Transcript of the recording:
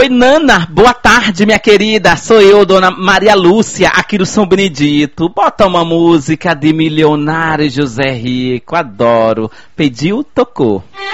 Oi, Nana, boa tarde, minha querida. Sou eu, dona Maria Lúcia, aqui do São Benedito. Bota uma música de Milionário José Rico, adoro. Pediu, tocou.